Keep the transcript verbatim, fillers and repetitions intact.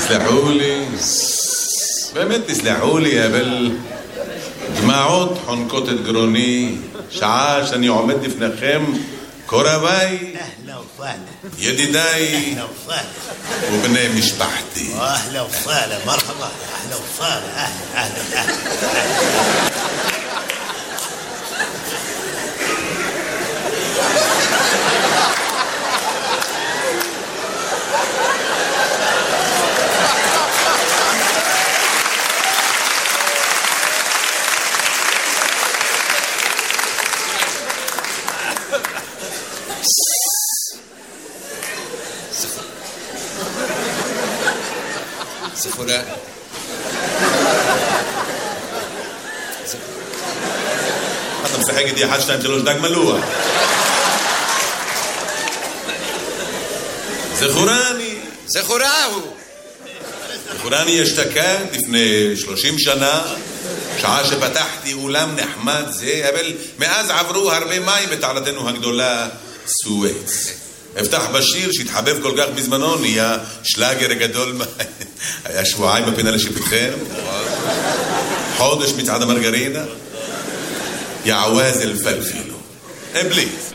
תסלחו לי, באמת תסלחו לי, אבל דמעות חונקות את גרוני, שעה שאני עומד לפניכם, קורביי, ידידיי ובני משפחתי. אהלה וסהלה, מרחבה, אהלה וסהלה, אהלה, אהלה, אהלה. זכורה. אתה משחק איתי אחת, שתיים, שלוש, דג מלוח. זכורני. זכורה הוא. זכורני אשתקד לפני שלושים שנה, שעה שפתחתי אולם נחמד זה, אבל מאז עברו הרבה מים בתעלתנו הגדולה סואץ. הבטח בשיר שהתחבב כל כך בזמנו, נהיה שלאגר גדול. היה שבועיים בפינה לשיפוטכם, חודש מצעד המרגרינה, יעווז אל פלפילו. בליז